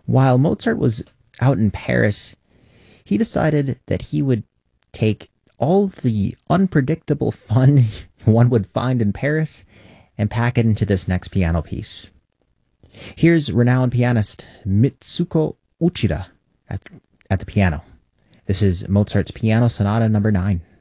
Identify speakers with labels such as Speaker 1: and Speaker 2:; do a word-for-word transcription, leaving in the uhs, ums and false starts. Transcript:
Speaker 1: While Mozart was out in Paris, he decided that he would take all the unpredictable fun one would find in Paris and pack it into this next piano piece. Here's renowned pianist Mitsuko Uchida at, at the piano. This is Mozart's Piano Sonata number nine.